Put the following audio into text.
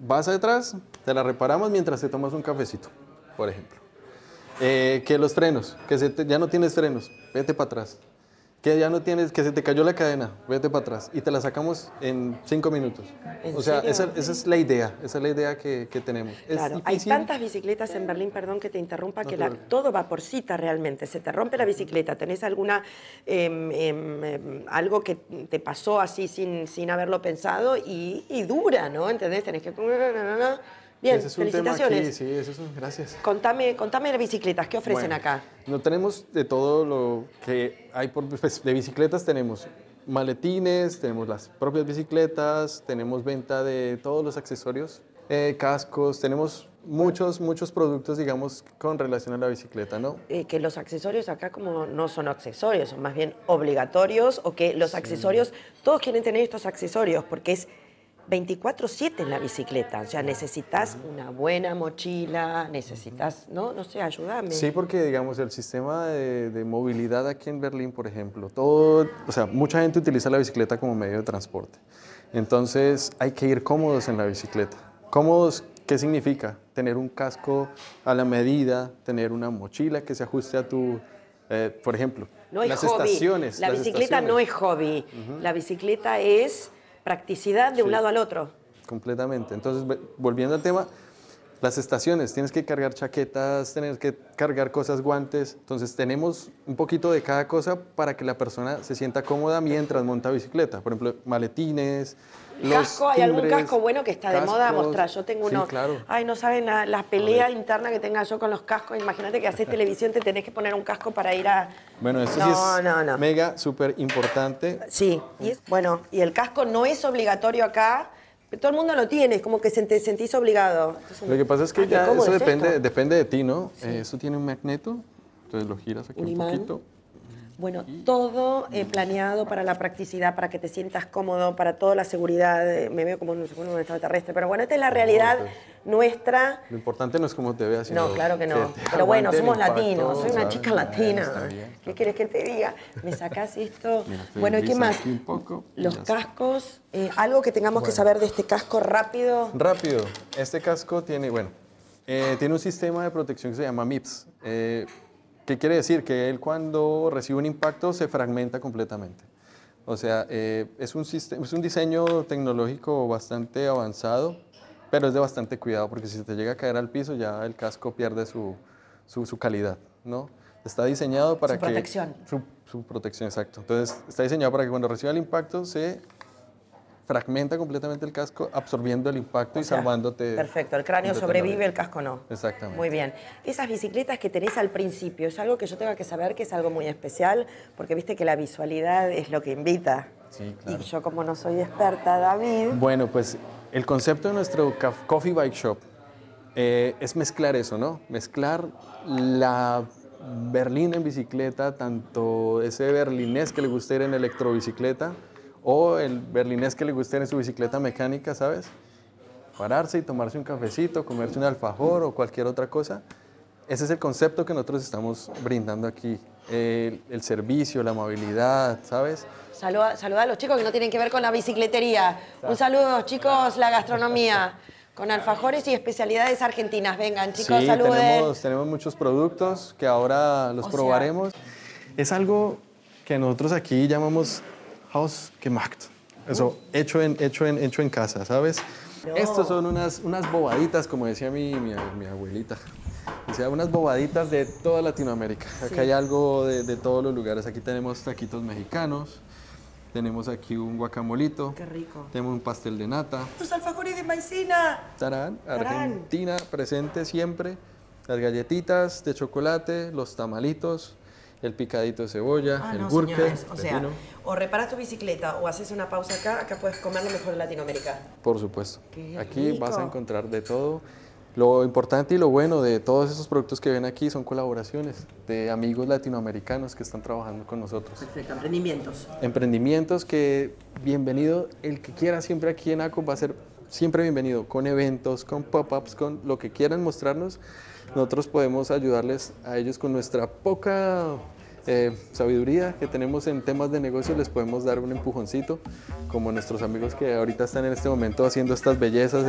vas atrás, te la reparamos mientras te tomas un cafecito, por ejemplo. Que los frenos, ya no tienes frenos, vete para atrás. Que ya no tienes, que se te cayó la cadena, vete para atrás. Y te la sacamos en 5 minutos. O sea, esa es la idea, que tenemos. Claro, hay tantas bicicletas en Berlín, perdón que te interrumpa, que todo va por cita realmente. Se te rompe la bicicleta, tenés alguna, algo que te pasó así sin haberlo pensado y dura, ¿no? ¿Entendés? Tenés que... Bien, ese es un felicitaciones. Tema aquí, sí, eso es gracias. Contame las bicicletas, ¿qué ofrecen acá? No tenemos de todo lo que hay pues, de bicicletas, tenemos maletines, tenemos las propias bicicletas, tenemos venta de todos los accesorios, cascos, tenemos muchos productos, digamos, con relación a la bicicleta, ¿no? Que los accesorios acá como no son accesorios, son más bien obligatorios, o que los accesorios, todos quieren tener estos accesorios porque es 24/7 en la bicicleta, o sea, necesitas una buena mochila, necesitas, no sé, ayúdame. Sí, porque digamos el sistema de movilidad aquí en Berlín, por ejemplo, o sea, mucha gente utiliza la bicicleta como medio de transporte. Entonces hay que ir cómodos en la bicicleta. ¿Cómodos qué significa? Tener un casco a la medida, tener una mochila que se ajuste a tu, por ejemplo, no es las hobby. estaciones. La bicicleta no es hobby, la bicicleta es practicidad de un lado al otro. Completamente. Entonces, volviendo al tema, las estaciones, tienes que cargar chaquetas, tienes que cargar cosas, guantes. Entonces, tenemos un poquito de cada cosa para que la persona se sienta cómoda mientras monta bicicleta. Por ejemplo, maletines, ¿Casco? ¿Hay algún casco bueno que está de moda? Mostrar, yo tengo uno. Sí, claro. Ay, no saben la pelea interna que tenga yo con los cascos. Imagínate que haces televisión, te tenés que poner un casco para ir a... Bueno, esto sí es mega, súper importante. Sí, bueno, y el casco no es obligatorio acá, pero todo el mundo lo tiene, es como que te sentís obligado. Entonces, lo que pasa es que ya eso depende de ti, ¿no? Sí. Eso tiene un magneto, entonces lo giras aquí un poquito. Bueno, todo planeado para la practicidad, para que te sientas cómodo, para toda la seguridad. Me veo como un extraterrestre, pero bueno, esta es la realidad nuestra. Lo importante no es cómo te veas, sino... No, claro que no. Pero bueno, somos latinos, soy una chica latina. ¿Qué quieres que te diga? Me sacás esto. Mira, bueno, ¿y qué más? Los cascos, algo que tengamos que saber de este casco rápido. Rápido. Este casco tiene, tiene un sistema de protección que se llama MIPS. ¿Qué quiere decir? Que él cuando recibe un impacto se fragmenta completamente. O sea, es un diseño tecnológico bastante avanzado, pero es de bastante cuidado porque si se te llega a caer al piso ya el casco pierde su calidad, ¿no? Está diseñado para que... Protección. Su protección, exacto. Entonces, está diseñado para que cuando reciba el impacto se fragmenta completamente el casco, absorbiendo el impacto y salvándote. Perfecto, el cráneo sobrevive, el casco no. Exactamente. Muy bien. Esas bicicletas que tenés al principio, ¿es algo que yo tenga que saber que es algo muy especial? Porque viste que la visualidad es lo que invita. Sí, claro. Y yo como no soy experta, David... Bueno, pues el concepto de nuestro Coffee Bike Shop es mezclar eso, ¿no? Mezclar la Berlín en bicicleta, tanto ese berlinés que le gusta ir en electrobicicleta, o el berlinés que le guste en su bicicleta mecánica, ¿sabes? Pararse y tomarse un cafecito, comerse un alfajor o cualquier otra cosa. Ese es el concepto que nosotros estamos brindando aquí. El servicio, la amabilidad, ¿sabes? Saluda a los chicos que no tienen que ver con la bicicletería. Un saludo, chicos, la gastronomía. Con alfajores y especialidades argentinas. Vengan, chicos, sí, saluden. Tenemos muchos productos que ahora los probaremos. Es algo que nosotros aquí llamamos Hausgemacht. Eso, hecho en casa, ¿sabes? No. Estos son unas bobaditas, como decía mi abuelita. Decía, unas bobaditas de toda Latinoamérica. Sí. Acá hay algo de todos los lugares. Aquí tenemos taquitos mexicanos. Tenemos aquí un guacamolito. Qué rico. Tenemos un pastel de nata. ¡Los alfajores de maicena! ¡Tarán! Argentina, presente siempre. Las galletitas de chocolate, los tamalitos, el picadito de cebolla, el gurke. O sea, o reparas tu bicicleta o haces una pausa acá puedes comer lo mejor de Latinoamérica. Por supuesto. Aquí vas a encontrar de todo. Lo importante y lo bueno de todos esos productos que ven aquí son colaboraciones de amigos latinoamericanos que están trabajando con nosotros. Perfecto, emprendimientos. Emprendimientos que, bienvenido, el que quiera siempre aquí en ACO va a ser siempre bienvenido, con eventos, con pop-ups, con lo que quieran mostrarnos. Nosotros podemos ayudarles a ellos con nuestra poca sabiduría que tenemos en temas de negocio, les podemos dar un empujoncito, como nuestros amigos que ahorita están en este momento haciendo estas bellezas